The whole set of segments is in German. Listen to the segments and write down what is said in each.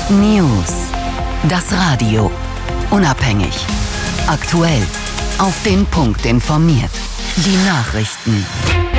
News. Das Radio. Unabhängig. Aktuell. Auf den Punkt informiert. Die Nachrichten.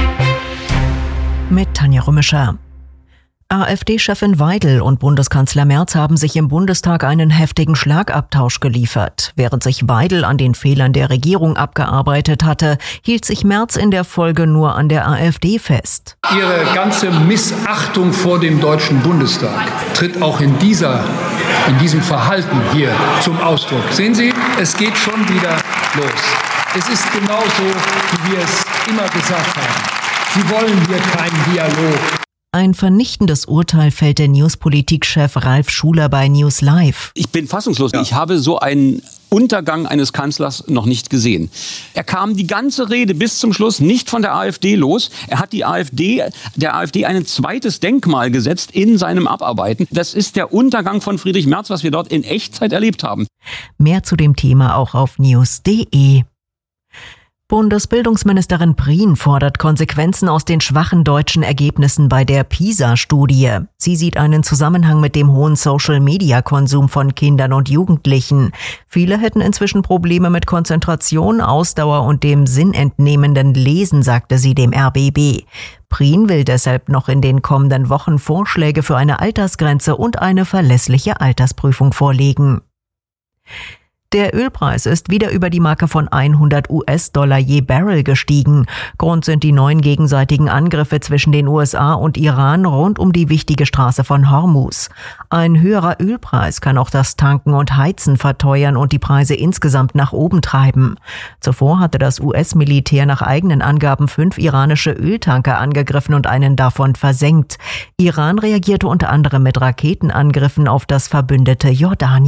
Mit Tanja Rümischer. AfD-Chefin Weidel und Bundeskanzler Merz haben sich im Bundestag einen heftigen Schlagabtausch geliefert. Während sich Weidel an den Fehlern der Regierung abgearbeitet hatte, hielt sich Merz in der Folge nur an der AfD fest. Ihre ganze Missachtung vor dem Deutschen Bundestag tritt auch in diesem Verhalten hier zum Ausdruck. Sehen Sie, es geht schon wieder los. Es ist genauso, wie wir es immer gesagt haben. Sie wollen hier keinen Dialog. Ein vernichtendes Urteil fällt der Newspolitik-Chef Ralf Schuler bei News Live. Ich bin fassungslos. Ich habe so einen Untergang eines Kanzlers noch nicht gesehen. Er kam die ganze Rede bis zum Schluss nicht von der AfD los. Er hat der AfD ein zweites Denkmal gesetzt in seinem Abarbeiten. Das ist der Untergang von Friedrich Merz, was wir dort in Echtzeit erlebt haben. Mehr zu dem Thema auch auf news.de. Bundesbildungsministerin Prien fordert Konsequenzen aus den schwachen deutschen Ergebnissen bei der PISA-Studie. Sie sieht einen Zusammenhang mit dem hohen Social-Media-Konsum von Kindern und Jugendlichen. Viele hätten inzwischen Probleme mit Konzentration, Ausdauer und dem sinnentnehmenden Lesen, sagte sie dem RBB. Prien will deshalb noch in den kommenden Wochen Vorschläge für eine Altersgrenze und eine verlässliche Altersprüfung vorlegen. Der Ölpreis ist wieder über die Marke von $100 je Barrel gestiegen. Grund sind die neuen gegenseitigen Angriffe zwischen den USA und Iran rund um die wichtige Straße von Hormuz. Ein höherer Ölpreis kann auch das Tanken und Heizen verteuern und die Preise insgesamt nach oben treiben. Zuvor hatte das US-Militär nach eigenen Angaben 5 iranische Öltanker angegriffen und einen davon versenkt. Iran reagierte unter anderem mit Raketenangriffen auf das verbündete Jordanien.